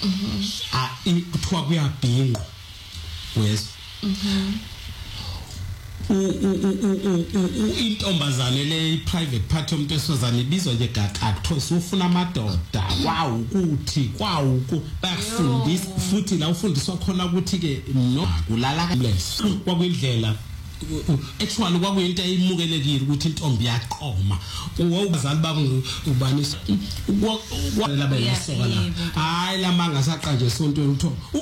kuthiwa kuyabhinqwa wes intombazane le private party umuntu esozana ibizwa nje gaqa kuthiwa ufuna amadoda ukuthi bayakufundisa futhi la ufundiswa khona ukuthi ke no kulala kwakuyindlela actually kwakuyinto eyimukelekile ukuthi intombi yaqoma wawubazali babo ubanisa kwalaba yisoka la hayi lamanga saqanje esontweni utho